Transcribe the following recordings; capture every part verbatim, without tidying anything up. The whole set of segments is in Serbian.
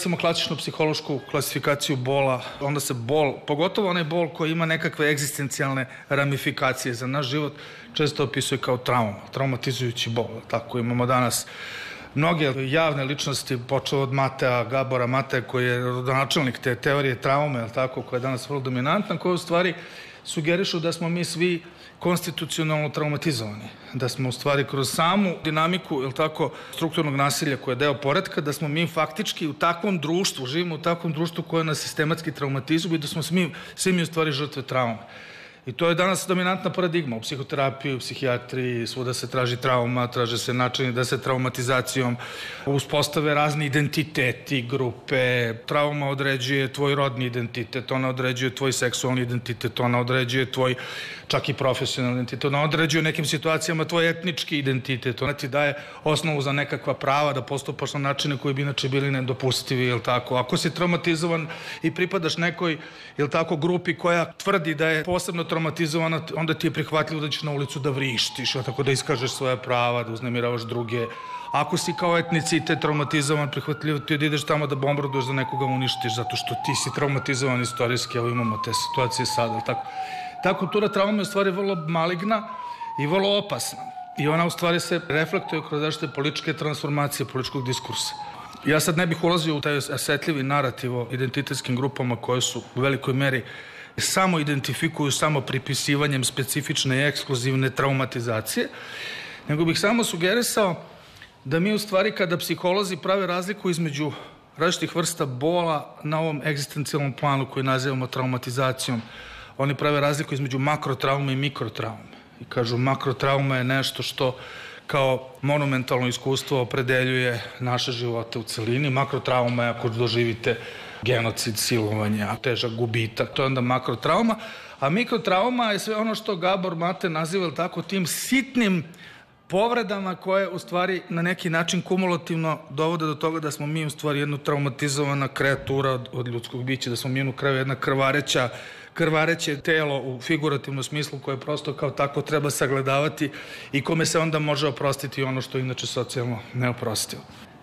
recimo klasičnu psihološku klasifikaciju bola, onda se bol, pogotovo onaj bol koji ima nekakve egzistencijalne ramifikacije za naš život, često opisuje kao trauma, traumatizujući bol. Tako imamo danas mnoge javne ličnosti, počeo od Matea, Gabora Matea, koji je rodonačelnik te teorije traume, tako, koja je danas vrlo dominantna, koja u stvari sugerišu da smo mi svi konstitucionalno traumatizovani, da smo u stvari kroz samu dinamiku, je tako, strukturnog nasilja koje je deo poretka, da smo mi faktički u takvom društvu, živimo u takvom društvu koje nas sistematski traumatizuje i da smo svi, svi mi u stvari žrtve traume. I to je danas dominantna paradigma u psihoterapiji, u psihijatriji, svuda se traži trauma, traže se načini da se traumatizacijom uspostave razni identiteti, grupe. Trauma određuje tvoj rodni identitet, ona određuje tvoj seksualni identitet, ona određuje tvoj čak i profesionalni identitet, ona određuje u nekim situacijama tvoj etnički identitet, ona ti daje osnovu za nekakva prava da postupaš na načine koji bi inače bili nedopustivi, jel tako? Ako si traumatizovan i pripadaš nekoj, jel tako, grupi koja tvrdi da je posebno traumatizovana, onda ti je prihvatljivo da ćeš na ulicu da vrištiš, tako da iskažeš svoja prava, da uznemiravaš druge. Ako si kao etnicitet traumatizovan, prihvatljivo ti je da ideš tamo da bombarduješ, da nekoga uništiš, zato što ti si traumatizovan istorijski, evo imamo te situacije sada, tako. Ta kultura traume je u stvari vrlo maligna i vrlo opasna. I ona u stvari se reflektuje kroz različite političke transformacije, političkog diskursa. Ja sad ne bih ulazio u taj osetljivi narativ o identitetskim grupama koje su u velikoj meri samo identifikuju samo pripisivanjem specifične i ekskluzivne traumatizacije, nego bih samo sugerisao da mi u stvari kada psiholozi prave razliku između različitih vrsta bola na ovom egzistencijalnom planu koji nazivamo traumatizacijom, oni prave razliku između makrotraume i mikrotraume. I kažu makrotrauma je nešto što kao monumentalno iskustvo opredeljuje naše živote u celini. Makrotrauma je ako doživite genocid, silovanje, težak gubitak, to je onda makrotrauma. A mikrotrauma je sve ono što Gabor Mate naziva tako tim sitnim povredama koje u stvari na neki način kumulativno dovode do toga da smo mi u stvari jedna traumatizovana kreatura od, od ljudskog bića, da smo mi u kraju jedna krvareća, krvareće telo u figurativnom smislu koje prosto kao tako treba sagledavati i kome se onda može oprostiti ono što je inače socijalno neoprostivo.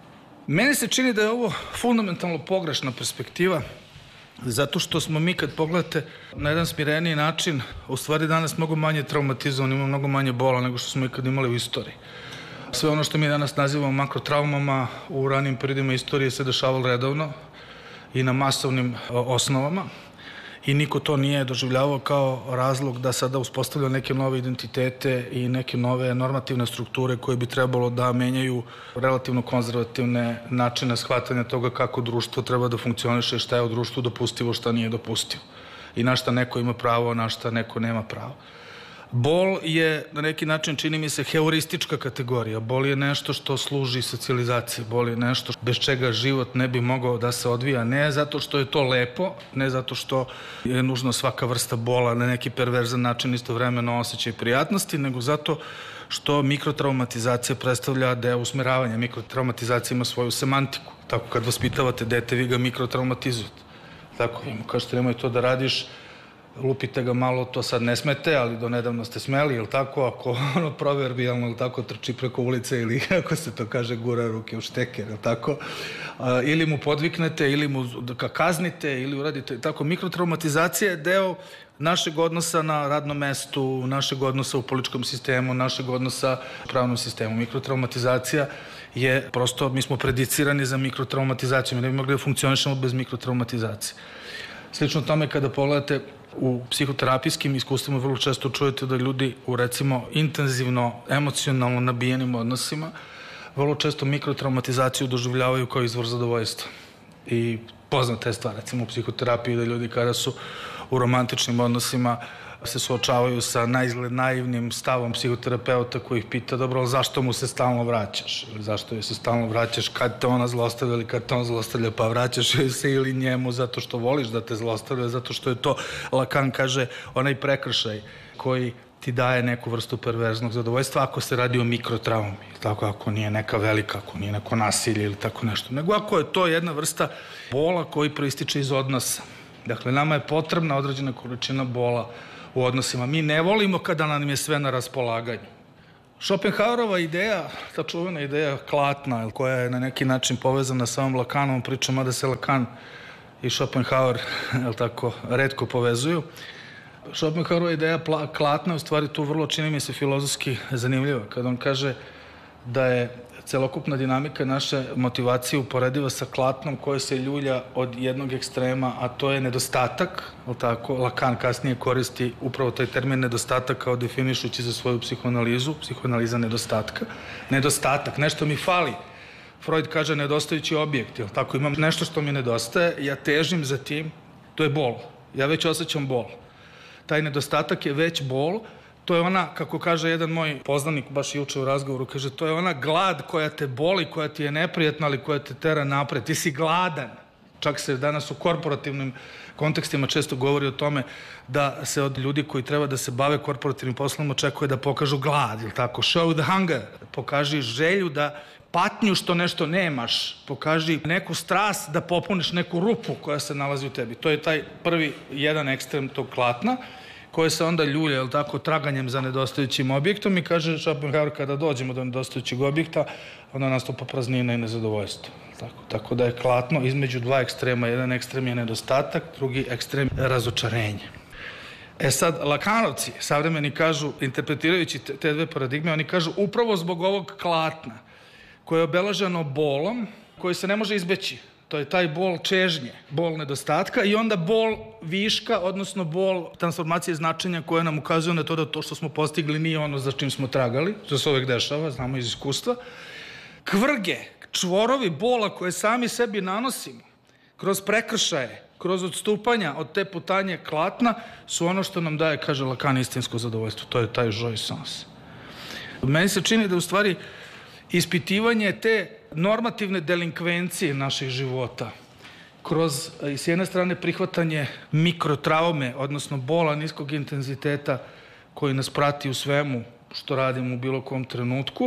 Meni se čini da je ovo fundamentalno pogrešna perspektiva, zato što smo mi, kad pogledate na jedan smireniji način, u stvari danas mnogo manje traumatizovani, imamo mnogo manje bola nego što smo ikad imali u istoriji. Sve ono što mi danas nazivamo makrotraumama u ranijim periodima istorije se dešavalo redovno i na masovnim osnovama i niko to nije doživljavao kao razlog da sada uspostavlja neke nove identitete i neke nove normativne strukture koje bi trebalo da menjaju relativno konzervativne načine shvatanja toga kako društvo treba da funkcioniše, šta je u društvu dopustivo, šta nije dopustivo i na šta neko ima pravo, na šta neko nema pravo. Bol je na neki način, čini mi se, heuristička kategorija. Bol je nešto što služi socijalizaciji. Bol je nešto bez čega život ne bi mogao da se odvija. Ne zato što je to lepo, ne zato što je nužno svaka vrsta bola na neki perverzan način istovremeno osjećaj prijatnosti, nego zato što mikrotraumatizacija predstavlja deo usmeravanja. Mikrotraumatizacija ima svoju semantiku. Tako kad vaspitavate dete, vi ga mikrotraumatizujete. Tako, kažete, nemoj to da radiš, lupite ga malo, to sad ne smete, ali do nedavno ste smeli, ili tako, ako ono proverbijalno, ili tako, trči preko ulice, ili kako se to kaže, gura ruke u šteker, ili tako, a, ili mu podviknete, ili mu kaznite, ili uradite, tako, mikrotraumatizacija je deo našeg odnosa na radnom mestu, našeg odnosa u političkom sistemu, našeg odnosa u pravnom sistemu. Mikrotraumatizacija je prosto, mi smo predicirani za mikrotraumatizaciju, mi ne bi mogli da funkcionišemo bez mikrotraumatizacije. Slično tome kada pogledate u psihoterapijskim iskustvima vrlo često čujete da ljudi u recimo intenzivno, emocionalno nabijenim odnosima vrlo često mikrotraumatizaciju doživljavaju kao izvor zadovoljstva. I poznata je stvar recimo u psihoterapiji da ljudi kada su u romantičnim odnosima se suočavaju sa naizgled naivnim stavom psihoterapeuta koji ih pita dobro, ali zašto mu se stalno vraćaš? Ili zašto joj se stalno vraćaš? Kad te ona zlostavlja ili kad te on zlostavlja pa vraćaš joj se ili njemu zato što voliš da te zlostavlja, zato što je to, Lacan kaže, onaj prekršaj koji ti daje neku vrstu perverznog zadovoljstva ako se radi o mikrotraumi, tako ako nije neka velika, ako nije neko nasilje ili tako nešto. Nego ako je to jedna vrsta bola koji proističe iz odnosa. Dakle, nama je potrebna određena količina bola u odnosima. Mi ne volimo kada nam je sve na raspolaganju. Schopenhauerova ideja, ta čuvena ideja klatna, koja je na neki način povezana sa ovom Lacanovom pričom, mada se Lacan i Schopenhauer tako, retko povezuju. Schopenhauerova ideja klatna je u stvari tu vrlo, čini mi se, filozofski zanimljiva. Kada on kaže da je celokupna dinamika naše motivacije uporediva sa klatnom koja se ljulja od jednog ekstrema, a to je nedostatak, ali tako, Lacan kasnije koristi upravo taj termin nedostatak kao definišući za svoju psihoanalizu, psihoanaliza nedostatka. Nedostatak, nešto mi fali. Freud kaže nedostajući objekt, jel tako, imam nešto što mi nedostaje, ja težim za tim, to je bol. Ja već osjećam bol. Taj nedostatak je već bol. To je ona, kako kaže jedan moj poznanik, baš juče u razgovoru, kaže, to je ona glad koja te boli, koja ti je neprijatna, ali koja te tera napred. Ti si gladan. Čak se danas u korporativnim kontekstima često govori o tome da se od ljudi koji treba da se bave korporativnim poslom očekuje da pokažu glad, ili tako? Show the hunger. Pokaži želju da patnju što nešto nemaš. Pokaži neku strast da popuniš neku rupu koja se nalazi u tebi. To je taj prvi jedan ekstrem tog klatna, koje se onda ljulja, jel tako, traganjem za nedostajućim objektom i kaže Schopenhauer, kada dođemo do nedostajućeg objekta, onda nastupa praznina i nezadovoljstvo. Tako, tako da je klatno između dva ekstrema. Jedan ekstrem je nedostatak, drugi ekstrem je razočarenje. E sad, Lakanovci, savremeni, kažu, interpretirajući te dve paradigme, oni kažu upravo zbog ovog klatna, koje je obeleženo bolom, koji se ne može izbeći. To je taj bol čežnje, bol nedostatka i onda bol viška, odnosno bol transformacije značenja koja nam ukazuje na to da to što smo postigli nije ono za čim smo tragali, što se uvek dešava, znamo iz iskustva. Kvrge, čvorovi bola koje sami sebi nanosimo kroz prekršaje, kroz odstupanja od te putanje klatna su ono što nam daje, kaže Lacan, istinsko zadovoljstvo. To je taj jouissance. Meni se čini da u stvari ispitivanje te normativne delinkvencije naših života kroz, s jedne strane, prihvatanje mikrotraume, odnosno bola niskog intenziteta koji nas prati u svemu što radimo u bilo kom trenutku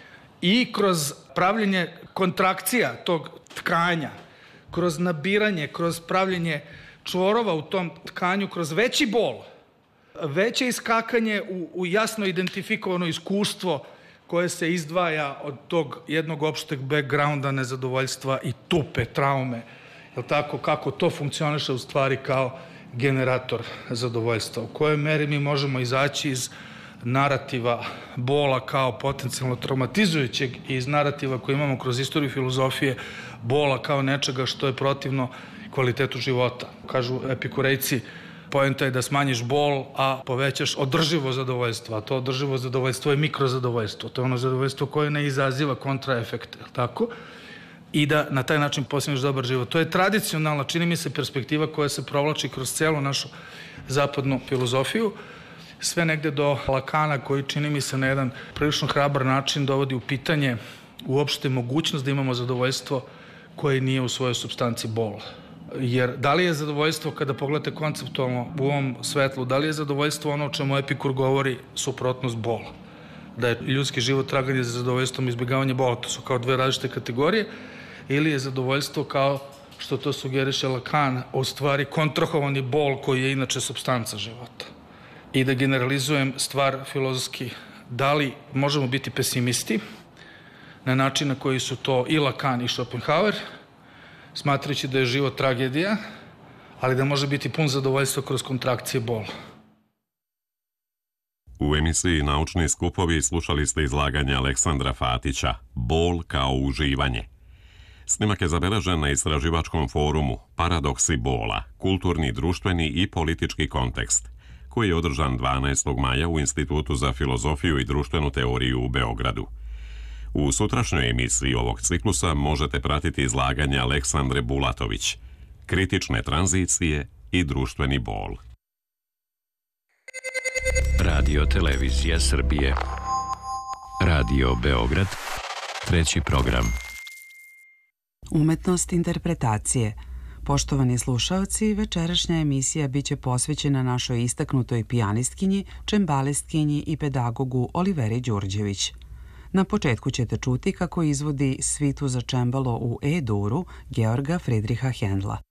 i kroz pravljenje kontrakcija tog tkanja, kroz nabiranje, kroz pravljenje čvorova u tom tkanju, kroz veći bol, veće iskakanje u, u jasno identifikovano iskustvo koje se izdvaja od tog jednog opšteg backgrounda nezadovoljstva i tupe, traume, jel tako, kako to funkcioniše u stvari kao generator zadovoljstva. U kojoj meri mi možemo izaći iz narativa bola kao potencijalno traumatizujućeg i iz narativa koje imamo kroz istoriju filozofije bola kao nečega što je protivno kvalitetu života. Kažu epikurejci, poenta je da smanjiš bol, a povećaš održivo zadovoljstvo, a to održivo zadovoljstvo je mikrozadovoljstvo. To je ono zadovoljstvo koje ne izaziva kontraefekte, tako? I da na taj način postigneš dobar život. To je tradicionalna, čini mi se, perspektiva koja se provlači kroz celu našu zapadnu filozofiju, sve negde do Lacana, koji, čini mi se, na jedan prilično hrabar način dovodi u pitanje uopšte mogućnost da imamo zadovoljstvo koje nije u svojoj supstanci bol. Jer da li je zadovoljstvo, kada pogledate konceptualno u ovom svetlu, da li je zadovoljstvo ono o čemu Epikur govori suprotnost bola? Da je ljudski život traganje za zadovoljstvom i izbjegavanje bola, to su kao dve različite kategorije, ili je zadovoljstvo kao što to sugeriše Lacan, u stvari kontrahovani bol koji je inače supstanca života. I da generalizujem stvar filozofski, da li možemo biti pesimisti na način na koji su to i Lacan i Schopenhauer, smatrajući da je život tragedija, ali da može biti pun zadovoljstva kroz kontrakcije bola. U emisiji Naučni skupovi slušali ste izlaganje Aleksandra Fatića Bol kao uživanje. Snimak je zabeležen na istraživačkom forumu Paradoksi bola, kulturni, društveni i politički kontekst, koji je održan dvanaestog maja u Institutu za filozofiju i društvenu teoriju u Beogradu. U sutrašnjoj emisiji ovog ciklusa možete pratiti izlaganje Aleksandre Bulatović, kritične tranzicije i društveni bol. Radio Televizija Srbije. Radio Beograd. Treći program. Umetnost interpretacije. Poštovani slušaoci, večerašnja emisija biće posvećena našoj istaknutoj pijanistkinji, čembalistkinji i pedagogu Oliveri Đurđević. Na početku ćete čuti kako izvodi svitu za čembalo u E-duru Georga Friedricha Händla.